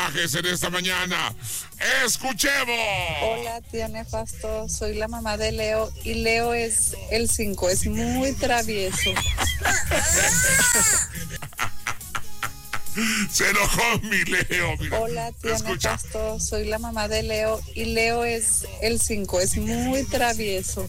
mensajes en esta mañana. ¡Escuchemos! Hola, tía Nefasto. Soy la mamá de Leo y Leo es el 5. Es muy travieso. Se enojó mi Leo. Mira. Hola, tía Nefasto. Soy la mamá de Leo y Leo es el 5. Es muy travieso.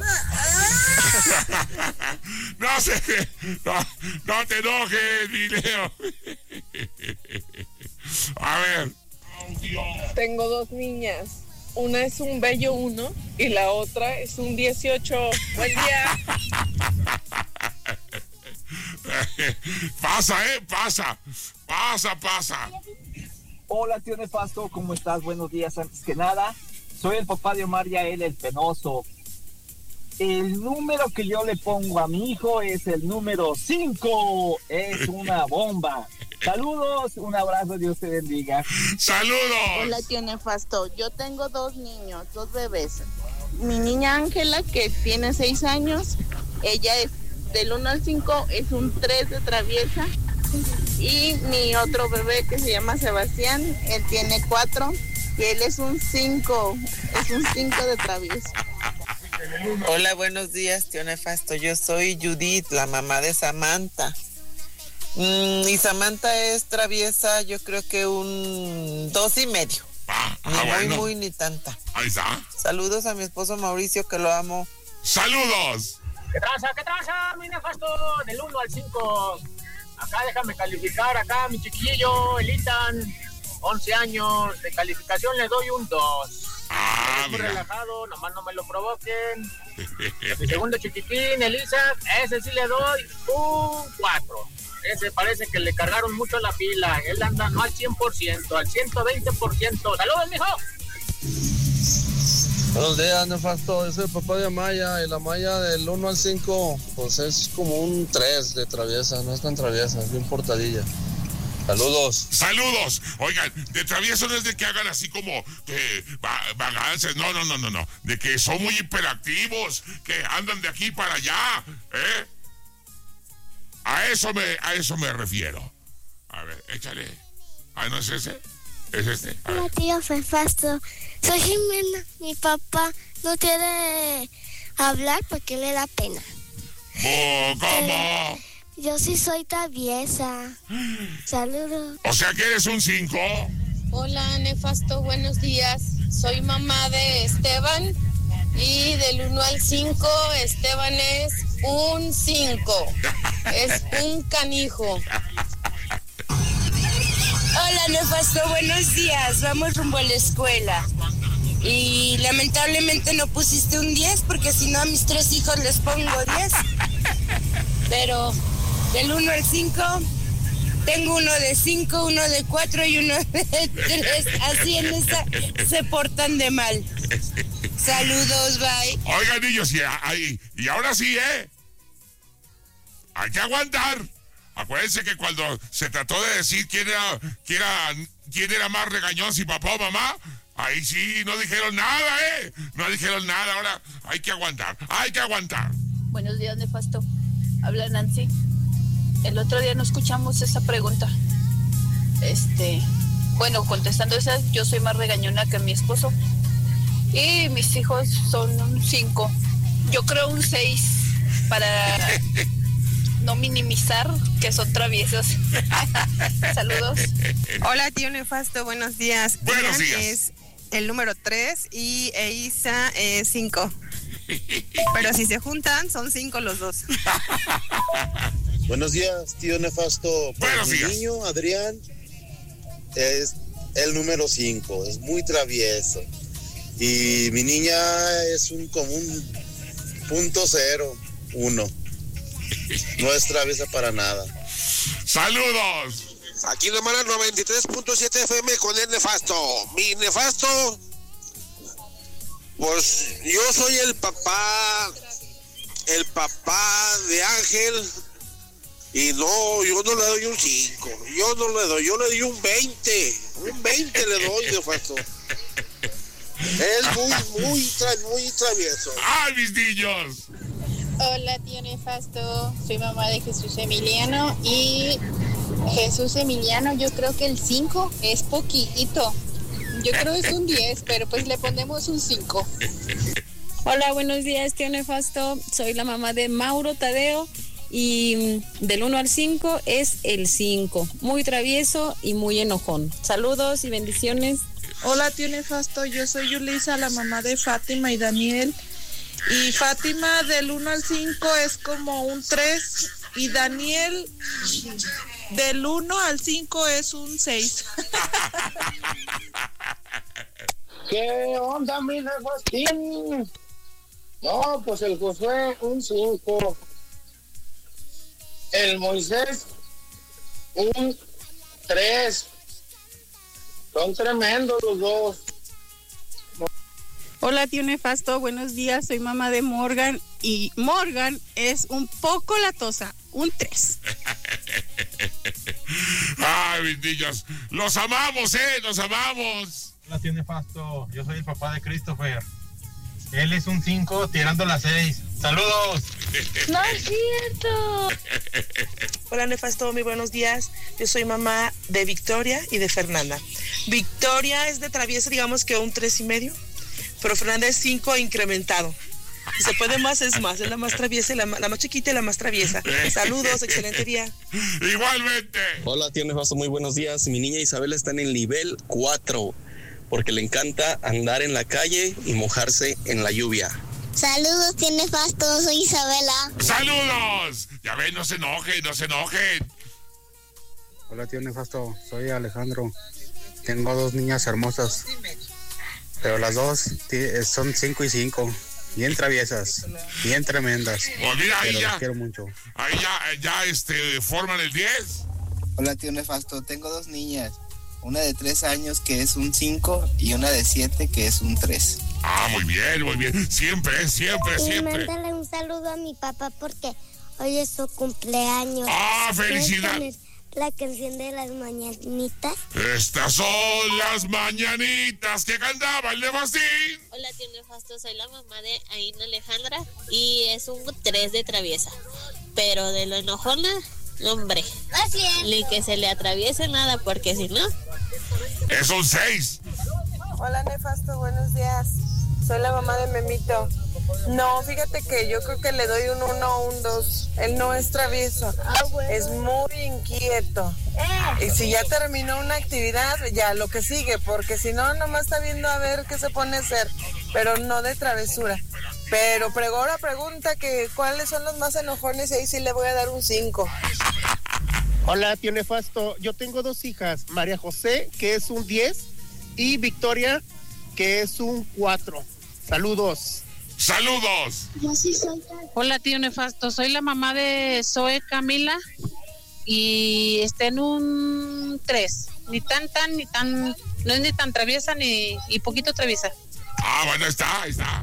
No te enojes, mi Leo. A ver. Tengo 2 niñas. Una es un bello 1 y la otra es un 18. Buen día. Pasa. Hola, tío Nefasto, ¿cómo estás? Buenos días. Antes que nada, soy el papá de Omar Yael, el penoso. El número que yo le pongo a mi hijo es el número 5. Es una bomba. Saludos, un abrazo, Dios te bendiga. ¡Saludos! Hola, tío Nefasto. Yo tengo 2 niños, 2 bebés. Mi niña Ángela, que tiene 6 años, ella es del 1 al 5, es un 3 de traviesa. Y mi otro bebé, que se llama Sebastián, él tiene 4 y él es un 5, es un 5 de travieso. Hola, buenos días, tío Nefasto. Yo soy Judith, la mamá de Samantha. Y Samantha es traviesa, yo creo que un 2.5. Ni muy, ni tanta. Ahí está. Saludos a mi esposo Mauricio, que lo amo. ¡Saludos! ¿Qué traza, mi Nefasto? Del 1 al 5. Acá déjame calificar, acá mi chiquillo, el Ethan, 11 años. De calificación le doy un 2. Es muy relajado, nomás no me lo provoquen. Mi segundo chiquitín, el Isaac, ese sí le doy un 4. Ese parece que le cargaron mucho la pila. Él anda no al 100%, al 120%. ¡Saludos, mijo! Buenos días, Nefasto. Yo soy el papá de Amaya. Y la Amaya del 1 al 5, pues es como un 3 de traviesa. No es tan traviesa, es bien portadilla. Saludos. ¡Saludos! Oigan, de travieso no es de que hagan así como vagancias. No. De que son muy hiperactivos, que andan de aquí para allá. A eso me refiero. A ver, échale. Ah, ¿no es ese? ¿Es este? Hola, tío Nefasto. Soy Jimena. Mi papá no quiere hablar porque le da pena. ¿Cómo? Yo sí soy traviesa. Saludos. O sea que eres un 5. Hola, Nefasto, buenos días. Soy mamá de Esteban y del 1 al 5, Esteban es un 5. Es un canijo. Hola, Nefasto, buenos días. Vamos rumbo a la escuela. Y lamentablemente no pusiste un 10 porque si no a mis 3 hijos les pongo 10. Pero del 1 al 5 tengo uno de 5, uno de 4 y uno de 3. Así en esa se portan de mal. Saludos, bye. Oigan, niños, y ahora sí, hay que aguantar. Acuérdense que cuando se trató de decir quién era más regañón, si papá o mamá, ahí sí no dijeron nada, no dijeron nada. Ahora hay que aguantar. Buenos días, Nefasto. Habla Nancy. El otro día no escuchamos esa pregunta. Bueno, contestando esa, yo soy más regañona que mi esposo. Y mis hijos son un 5. Yo creo un 6 para no minimizar que son traviesos. Saludos. Hola, tío Nefasto, buenos días. Buenos días. Es el número 3 y Eiza es 5. Pero si se juntan, son 5 los dos. Buenos días, tío Nefasto. Buenos días. Mi niño, Adrián, es el número 5. Es muy travieso. Y mi niña es como un .01. No es traviesa para nada. ¡Saludos! Aquí lo mandan 93.7 FM con el Nefasto. Mi Nefasto, pues yo soy el papá de Ángel. Y no, yo no le doy un 5. Yo no le doy, yo le doy un 20. Un 20 le doy, Nefasto. Es muy travieso. ¡Ay, mis niños! Hola, tío Nefasto. Soy mamá de Jesús Emiliano y Jesús Emiliano, yo creo que el 5 es poquito. Yo creo que es un 10, pero pues le ponemos un 5. Hola, buenos días, tío Nefasto. Soy la mamá de Mauro Tadeo y del 1 al 5 es el 5. Muy travieso y muy enojón. Saludos y bendiciones. Hola, tío Nefasto. Yo soy Yulisa, la mamá de Fátima y Daniel. Y Fátima del 1 al 5 es como un 3 y Daniel del 1 al 5 es un 6. ¿Qué onda, mi Nefastín? No, pues el Josué, un 5. El Moisés, un 3. Son tremendos los dos. Hola, tío Nefasto, buenos días, soy mamá de Morgan y Morgan es un poco latosa, un 3. Ay, mis niños, los amamos, los amamos. Hola, tío Nefasto, yo soy el papá de Christopher. Él es un 5 tirando las 6. ¡Saludos! ¡No es cierto! Hola, Nefasto, muy buenos días. Yo soy mamá de Victoria y de Fernanda. Victoria es de traviesa, digamos que un 3.5, pero Fernanda es 5 incrementado. Si se puede más, es más. Es la más traviesa, la más chiquita y la más traviesa. Saludos, excelente día. Igualmente. Hola, tío Nefasto, muy buenos días. Mi niña Isabela está en el nivel 4, porque le encanta andar en la calle y mojarse en la lluvia. Saludos, tío Nefasto, soy Isabela. ¡Saludos! Ya ven, no se enojen, no se enojen. Hola, tío Nefasto, soy Alejandro. Tengo 2 niñas hermosas, pero las dos son 5 y 5. Bien traviesas, bien tremendas. Pues mira, ahí pero ya. Las quiero mucho. Ahí ya forman el 10. Hola, tío Nefasto, tengo 2 niñas. Una de 3 años que es un 5 y una de 7 que es un 3. Ah, muy bien, muy bien. Siempre. Y mándale un saludo a mi papá porque hoy es su cumpleaños. ¡Ah, felicidad! La canción de las mañanitas. Estas son las mañanitas que cantaba el Nefastín. Hola, tío Nefasto, soy la mamá de Aina Alejandra y es un 3 de traviesa. Pero de lo enojona, hombre, ni que se le atraviese nada, porque si no... Es un 6. Hola, Nefasto, buenos días. Soy la mamá de Memito. No, fíjate que yo creo que le doy un 1 o un 2. Él no es travieso, es muy inquieto. Y si ya terminó una actividad, ya lo que sigue, porque si no, nomás está viendo a ver qué se pone a hacer, pero no de travesura. Pero ahora pregunta que cuáles son los más enojones y ahí sí le voy a dar un 5. Hola, tío Nefasto. Yo tengo 2 hijas, María José, que es un 10, y Victoria, que es un 4. Saludos. ¡Saludos! Hola, tío Nefasto, soy la mamá de Zoe Camila y está en un 3. Ni tan, no es ni tan traviesa y poquito traviesa. Ah, bueno, está.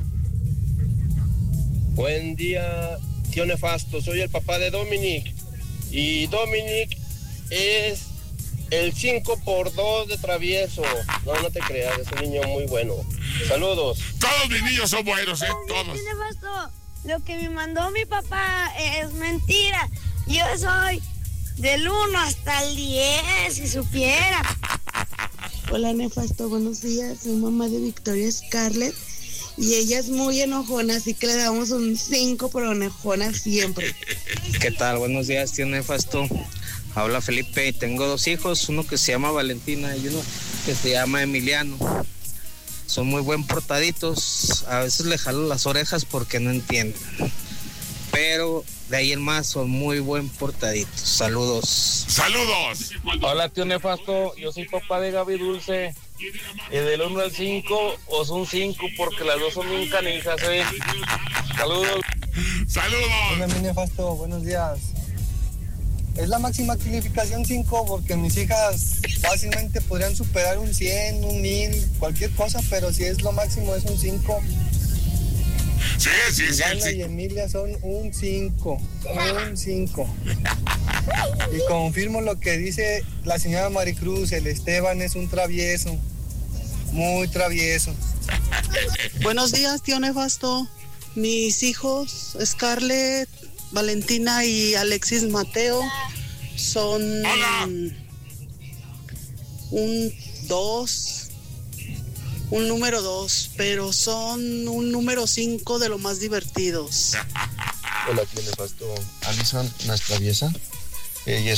Buen día, tío Nefasto, soy el papá de Dominic y Dominic es el 5x2 de travieso. No te creas, es un niño muy bueno. Saludos. Todos mis niños son buenos, todos. Nefasto, lo que me mandó mi papá es mentira. Yo soy del 1 hasta el 10, si supiera. Hola, Nefasto, buenos días. Soy mamá de Victoria Scarlett y ella es muy enojona, así que le damos un 5, pero enojona siempre. ¿Qué tal? Buenos días, tío Nefasto. Habla Felipe, tengo 2 hijos, uno que se llama Valentina y uno que se llama Emiliano. Son muy buen portaditos, a veces le jalo las orejas porque no entienden, pero de ahí en más son muy buen portaditos. Saludos. ¡Saludos! Hola, tío Nefasto, yo soy papá de Gaby Dulce y del 1 al 5 os un 5 porque las dos son bien canijas, Saludos. ¡Saludos! Hola, mi Nefasto, buenos días. Es la máxima calificación 5 porque mis hijas fácilmente podrían superar un 100, un 1000, cualquier cosa, pero si es lo máximo es un 5. Sí. Ana y Emilia son un 5. Y confirmo lo que dice la señora Maricruz, el Esteban es un travieso, muy travieso. Buenos días, tío Nefasto. Mis hijos, Scarlett, Valentina y Alexis Mateo, son un 2, un número 2, pero son un número 5 de los más divertidos. Hola, tío Nefasto. Alison no es traviesa. Ella